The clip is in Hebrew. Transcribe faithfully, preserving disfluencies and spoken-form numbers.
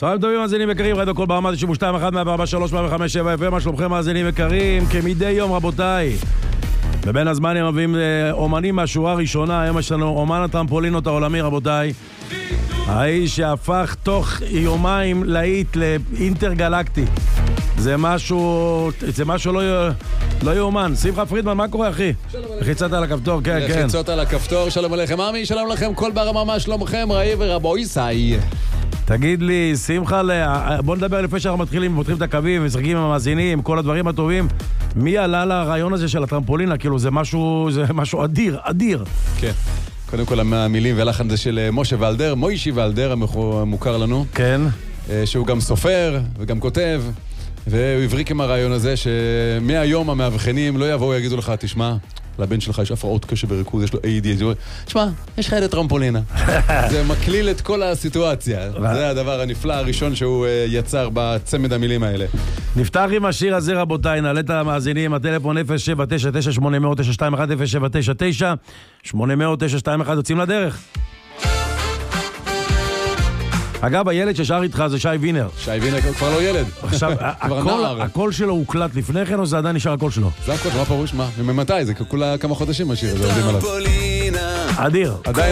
צהריים טובים מאזינים יקרים, רדיו כל ברמה תשעים ושתיים אחת מאה וארבע שלוש מאה וחמש שבע אף אם. מה שלומכם מאזינים יקרים? כמדי יום רבותיי, ובין הזמנים מביאים אומנים מהשורה הראשונה. היום יש לנו אומן הטרמפולינות העולמי רבותיי, האיש שהפך תוך יומיים להיט לאינטרגלקטי. זה משהו, זה משהו לא, לא יאומן. שמחה פרידמן, מה קורה אחי? לחיצת על הכפתור, כן, כן. לחיצות על הכפתור, שלום עליכם עמי, שלום לכם, כל ברמה, מה שלומכם, ראי ורבוי סי. תגיד לי, שמחה, בוא נדבר לפני שאנחנו מתחילים, פותחים את הקווים, משחקים עם המאזינים, כל הדברים הטובים. מי עלה לרעיון הזה של הטרמפולינה? כאילו זה משהו, זה משהו אדיר, אדיר. כן. קודם כל המילים והלחן זה של משה ולדר, מוישי ולדר, המוכר לנו. כן. שהוא גם סופר וגם כותב, והוא הבריק עם הרעיון הזה שמהיום המאבחנים לא יבואו ויגידו לך, תשמע, לבן שלך יש הפרעות קשב וריכוז, יש לו איי די, תשמע, יש לך ילד טרמפולינה. זה מקליל את כל הסיטואציה. זה הדבר הנפלא הראשון שהוא יצר בצמד המילים האלה. נפתח עם השיר הזה רבותיי, נעלה את המאזינים, הטלפון אפס שבע תשע תשע שמונה אפס אפס תשע שתיים אחת אפס שבע תשע תשע שמונה אפס אפס תשע שתיים אחת, יוצאים לדרך. אגב, הילד ששר איתך זה שי וינר. שי וינר כבר לא ילד. עכשיו, הקול שלו הוקלט לפני כן, או זה עדיין נשאר הקול שלו? זה הקול, מה פירוש? מה? וממתי? זה כולה כמה חודשים השיר הזה, עובדים עליו. אדיר. עדיין